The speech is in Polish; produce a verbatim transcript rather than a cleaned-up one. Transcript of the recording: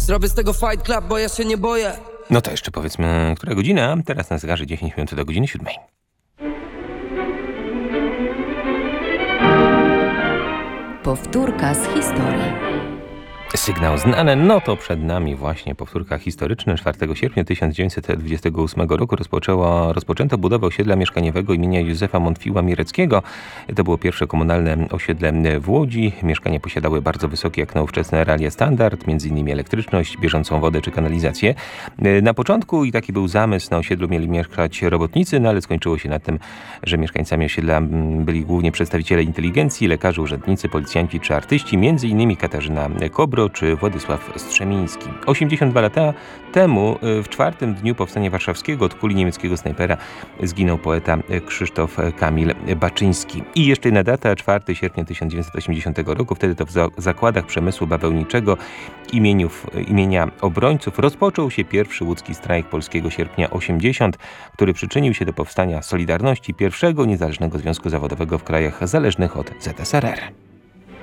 Zrobię z tego fight club, bo ja się nie boję. No to jeszcze powiedzmy, która godzina? Teraz na zegarze dziesięć minut do godziny siódmej. Powtórka z historii. Sygnał znany, no to przed nami właśnie powtórka historyczna. czwartego sierpnia tysiąc dziewięćset dwudziestego ósmego roku rozpoczęło, rozpoczęto budowę osiedla mieszkaniowego imienia Józefa Montfiła-Miereckiego. To było pierwsze komunalne osiedle w Łodzi. Mieszkania posiadały bardzo wysoki jak na ówczesne realia standard, m.in. elektryczność, bieżącą wodę czy kanalizację. Na początku, i taki był zamysł, na osiedlu mieli mieszkać robotnicy, no ale skończyło się na tym, że mieszkańcami osiedla byli głównie przedstawiciele inteligencji, lekarze, urzędnicy, policjanci czy artyści, m.in. Katarzyna Kobro czy Władysław Strzemiński. osiemdziesiąt dwa lata temu, w czwartym dniu powstania warszawskiego, od kuli niemieckiego snajpera zginął poeta Krzysztof Kamil Baczyński. I jeszcze jedna data, czwartego sierpnia tysiąc dziewięćset osiemdziesiątego roku, wtedy to w zakładach przemysłu bawełniczego imieniów, imienia Obrońców rozpoczął się pierwszy łódzki strajk polskiego sierpnia osiemdziesiąt, który przyczynił się do powstania Solidarności, pierwszego niezależnego związku zawodowego w krajach zależnych od Z S R R.